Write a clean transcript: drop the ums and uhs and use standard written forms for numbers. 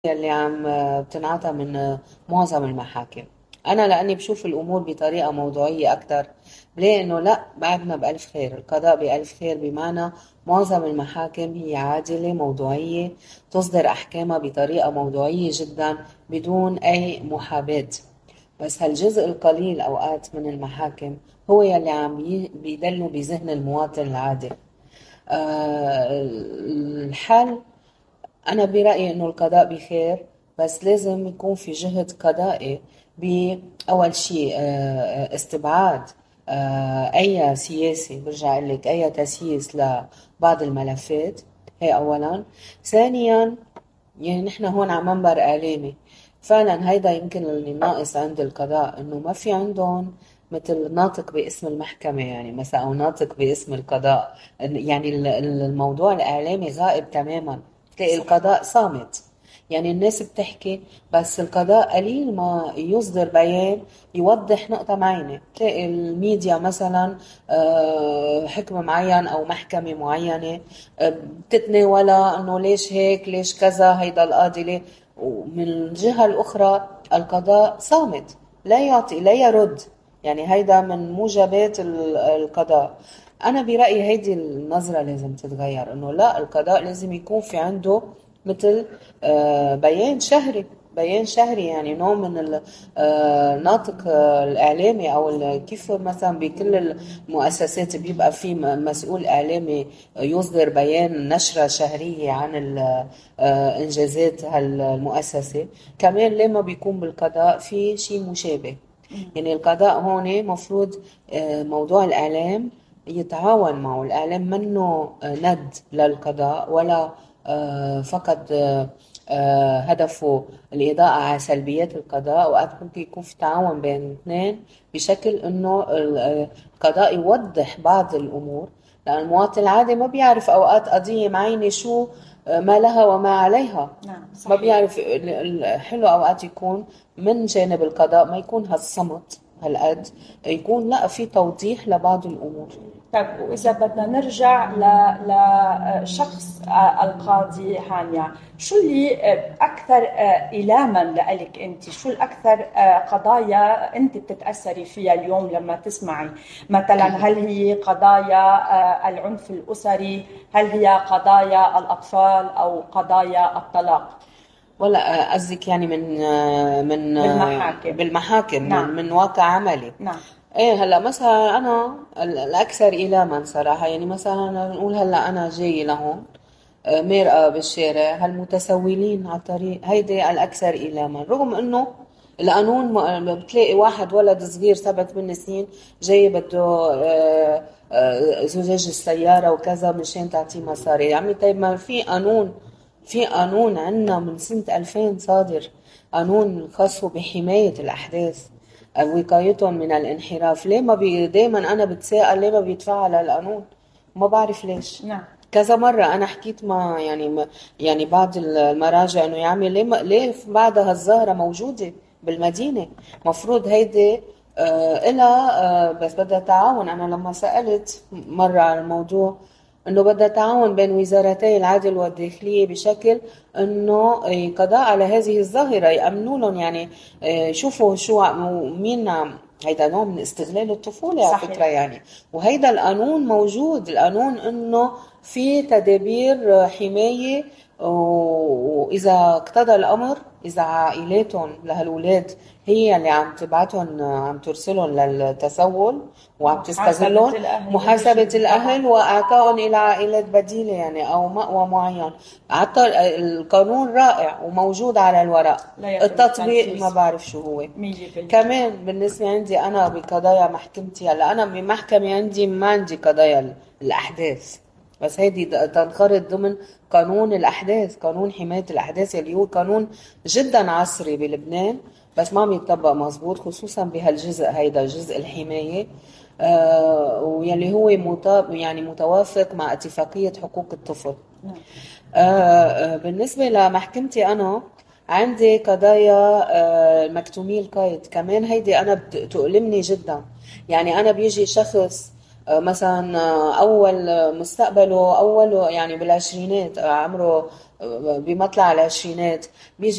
اللي عم بتنعطى من معظم المحاكم. أنا لأني بشوف الأمور بطريقة موضوعية أكتر، بلاقي إنه لأ، بعدنا بألف خير، القضاء بألف خير، بمعنى معظم المحاكم هي عادلة موضوعية، تصدر أحكامها بطريقة موضوعية جدا بدون أي محاباة. بس هالجزء القليل أوقات من المحاكم هو يلي عم بيدلوا بذهن المواطن العادي. الحل، أنا برأيي إنه القضاء بخير، بس لازم يكون في جهد قضائي بأول شيء استبعاد أي سياسي، برجع أقول لك أي تسييس لبعض الملفات. هي أولا. ثانيا، يعني نحن هون على منبر إعلامي، فعلا هيدا يمكن اللي ناقص عند القضاء، إنه ما في عندهم مثل ناطق باسم المحكمة، يعني مثلا، أو ناطق باسم القضاء. يعني الموضوع الإعلامي غائب تماما، تلاقي صحيح. القضاء صامت. يعني الناس بتحكي بس القضاء قليل ما يصدر بيان يوضح نقطة معينة. تلاقي الميديا مثلا حكم معين أو محكمة معينة بتتناولها انه ليش هيك، ليش كذا، هيدا القاضي ليه. ومن الجهة الأخرى القضاء صامت، لا يعطي لا يرد. يعني هيدا من موجبات القضاء. أنا برأيي هيدي النظرة لازم تتغير، إنه لا، القضاء لازم يكون في عنده مثل بيان شهري. بيان شهري يعني نوع من الناطق الإعلامي، أو كيف مثلا بكل المؤسسات بيبقى في مسؤول إعلامي يصدر بيان، نشرة شهرية عن إنجازات هالمؤسسة. كمان لما بيكون بالقضاء في شيء مشابه. يعني القضاء هون مفروض موضوع الإعلام يتعاون معه. الإعلام منه ند للقضاء، ولا فقط هدفه الإضاءة على سلبيات القضاء. وقت ممكن يكون في تعاون بين الاثنين بشكل إنه القضاء يوضح بعض الأمور، لأن المواطن العادي ما بيعرف أوقات قضية معينة شو ما لها وما عليها. نعم، ما صحيح. بيعرف. الحلو أوقات يكون من جانب القضاء ما يكون هالصمت هالقد، يكون لا، في توضيح لبعض الأمور. طيب، وإذا بدنا نرجع لشخص القاضي هانيا، شو اللي أكثر إيلاما لإلك أنت؟ شو الأكثر قضايا أنت بتتأثري فيها اليوم لما تسمعي؟ مثلا هل هي قضايا العنف الأسري؟ هل هي قضايا الأطفال أو قضايا الطلاق؟ ولا قصدك يعني من بالمحاكم. بالمحاكم، نعم. من واقع عملي. نعم. ايه، هلا مثلا انا الاكثر ايلاما صراحه، يعني مثلا نقول هلا انا جاي لهون مرقه بالشارع، هالمتسولين على الطريق، هيدي الاكثر ايلاما. رغم انه القانون بتلاقي واحد ولد صغير 7 8 سنين جاي بده زجاج السياره وكذا مشان تعطيه مصاري. يا عمي طيب، ما في قانون، في قانون عنا من سنة 2000 صادر، قانون خاص بحماية الأحداث، وقايتهم من الانحراف. ليه ما دايما أنا بتساءل ليه ما بيتفعل القانون؟ ما بعرف ليش. نعم. كذا مرة أنا حكيت مع يعني بعض المراجع إنه يا عمي ليه ليه بعد هالظاهرة موجودة بالمدينة؟ مفروض هيدي إلها بس بدها تعاون. أنا لما سألت مرة على الموضوع، انه بدها تعاون بين وزارتي العدل والداخلية بشكل انه قضاء على هذه الظاهرة، يأمنوا لهم. يعني يشوفوا شو مين هيدا نوع من استغلال الطفولة على فكرة. صحيح. يعني وهيدا القانون موجود، القانون انه في تدابير حماية. وإذا اقتضى الأمر، إذا عائلاتهم لهالولاد هي اللي عم تبعتهم، عم ترسلهم للتسول وعم محاسبة تستغلهم، الأهل محاسبة بجد طبعا. الأهل وإعطائهم إلى عائلات بديلة، يعني أو مأوى معين. حتى القانون رائع وموجود على الورق، لا يتم التطبيق ما التنفيذ بعرف شو هو. 100%. كمان بالنسبة عندي أنا بقضايا محكمتي، هلا أنا بمحكمة عندي ما عندي قضايا الأحداث، بس هيدي تنخرط ضمن قانون الأحداث، قانون حماية الأحداث، اللي هو قانون جدا عصري بلبنان، بس ما عم يتطبق مزبوط، خصوصا بهالجزء، هيدا جزء الحماية. ويلي هو يعني متوافق مع اتفاقية حقوق الطفل. نعم. بالنسبة لمحكمتي أنا عندي قضايا مكتومي القيد. كمان هيدي أنا بتؤلمني جدا. يعني أنا بيجي شخص مثلا أول مستقبله أول يعني بالعشرينات، عمره بمطلع العشرينات، بيجي